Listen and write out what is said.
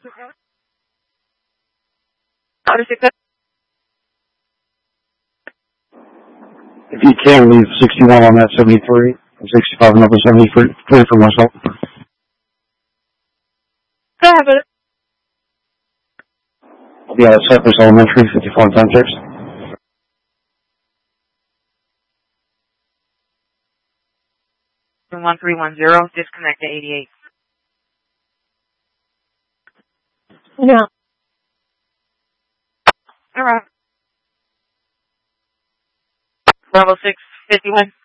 If you can, leave 61 on that 73. 65 and up to 73 for myself. Go ahead, brother. I'll be out at Cypress Elementary, 54 and 10-6. 1310, disconnect to 88. No. All right. Bravo 651.